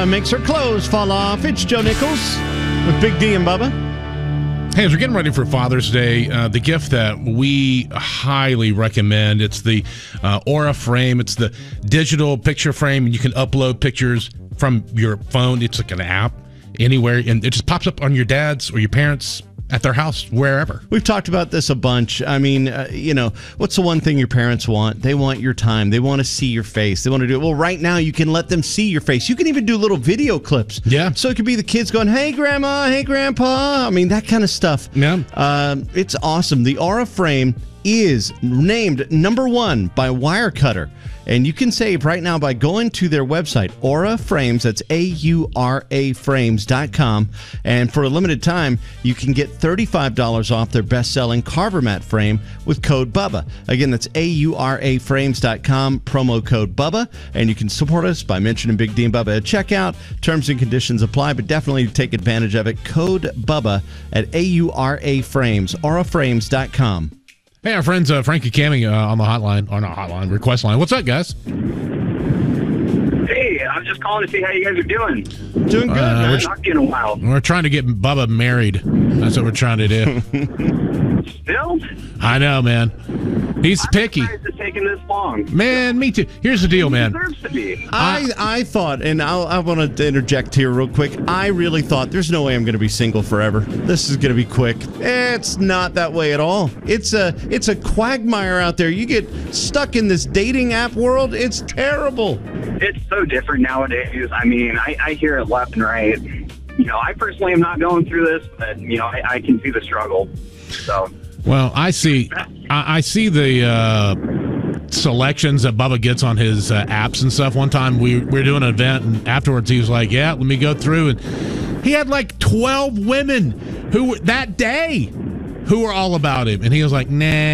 makes her clothes fall off. It's Joe Nichols with Big D and Bubba. Hey, as we're getting ready for Father's Day, the gift that we highly recommend, it's the Aura frame. It's the digital picture frame, and you can upload pictures from your phone. It's like an app anywhere, and it just pops up on your dad's or your parents' at their house, wherever. We've talked about this a bunch. I mean, what's the one thing your parents want? They want your time. They want to see your face. They want to do it. Well, right now, you can let them see your face. You can even do little video clips. Yeah. So it could be the kids going, hey, Grandma, hey, Grandpa. I mean, that kind of stuff. Yeah. It's awesome. The Aura frame is named number 1 by Wirecutter. And you can save right now by going to their website, Aura Frames. That's AURA Frames.com. And for a limited time, you can get $35 off their best-selling Carver Mat frame with code BUBBA. Again, that's AURA Frames.com, promo code BUBBA. And you can support us by mentioning Big D and Bubba at checkout. Terms and conditions apply, but definitely take advantage of it. Code BUBBA at AURA Frames, auraframes.com. Hey, our friends Frank and Cammy on the hotline, or not hotline, request line. What's up, guys? Hey, I'm just calling to see how you guys are doing. Doing good, man. We're talking in a while. We're trying to get Bubba married. That's what we're trying to do. Still? I know, man. He's picky. I'm surprised it's taking this long. Man, me too. Here's the deal, man. It deserves to be. I thought, and I want to interject here real quick. I really thought there's no way I'm going to be single forever. This is going to be quick. It's not that way at all. It's a quagmire out there. You get stuck in this dating app world. It's terrible. It's so different nowadays. I mean, I hear it left and right. I personally am not going through this, but, I can see the struggle. So. Well, I see the selections that Bubba gets on his apps and stuff. One time we were doing an event, and afterwards he was like, yeah, let me go through. And he had like 12 women that day who were all about him. And he was like, nah.